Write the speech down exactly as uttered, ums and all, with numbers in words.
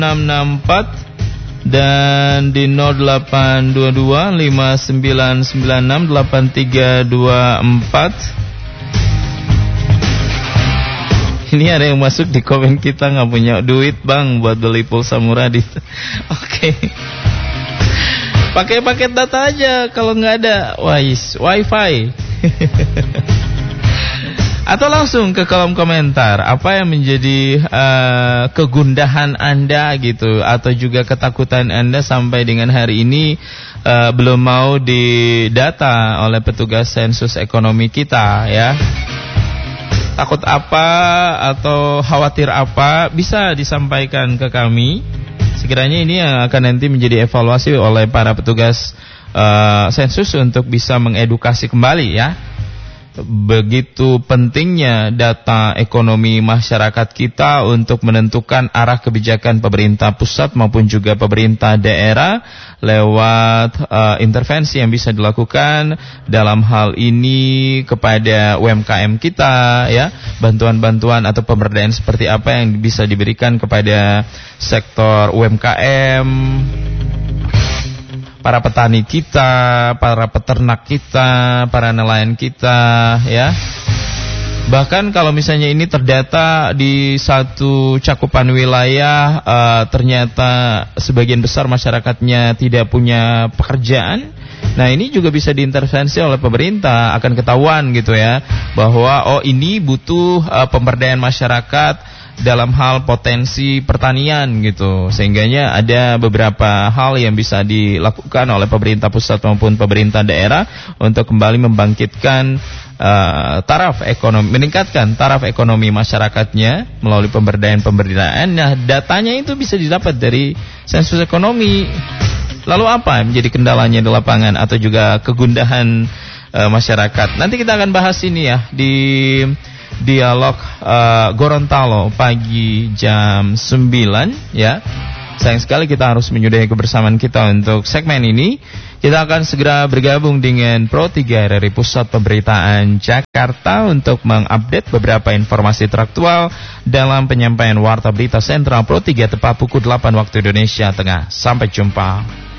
enam enam empat dan di nol delapan dua dua lima sembilan sembilan enam delapan tiga dua empat. Ini ada yang masuk di komen kita, nggak punya duit bang buat beli pulsa murah di. Oke. Pakai paket data aja kalau nggak ada wise wifi. Atau langsung ke kolom komentar apa yang menjadi uh, kegundahan Anda gitu, atau juga ketakutan Anda sampai dengan hari ini uh, belum mau didata oleh petugas sensus ekonomi kita ya. Takut apa atau khawatir apa bisa disampaikan ke kami. Sekiranya ini yang akan nanti menjadi evaluasi oleh para petugas uh, sensus untuk bisa mengedukasi kembali ya. Begitu pentingnya data ekonomi masyarakat kita untuk menentukan arah kebijakan pemerintah pusat maupun juga pemerintah daerah lewat uh, intervensi yang bisa dilakukan dalam hal ini kepada U M K M kita ya, bantuan-bantuan atau pemberdayaan seperti apa yang bisa diberikan kepada sektor U M K M, para petani kita, para peternak kita, para nelayan kita ya. Bahkan kalau misalnya ini terdata di satu cakupan wilayah uh, ternyata sebagian besar masyarakatnya tidak punya pekerjaan, nah ini juga bisa diintervensi oleh pemerintah, akan ketahuan gitu ya bahwa oh ini butuh uh, pemberdayaan masyarakat dalam hal potensi pertanian gitu, sehingganya ada beberapa hal yang bisa dilakukan oleh pemerintah pusat maupun pemerintah daerah untuk kembali membangkitkan uh, taraf ekonomi, meningkatkan taraf ekonomi masyarakatnya melalui pemberdayaan-pemberdayaan. Nah, datanya itu bisa didapat dari sensus ekonomi. Lalu apa yang menjadi kendalanya di lapangan atau juga kegundahan uh, masyarakat? Nanti kita akan bahas ini ya di Dialog uh, Gorontalo pagi jam sembilan ya. Sayang sekali kita harus menyudahi kebersamaan kita untuk segmen ini. Kita akan segera bergabung dengan Pro tiga R R I Pusat Pemberitaan Jakarta untuk mengupdate beberapa informasi teraktual dalam penyampaian Warta Berita Sentral Pro tiga tepat pukul delapan waktu Indonesia Tengah. Sampai jumpa.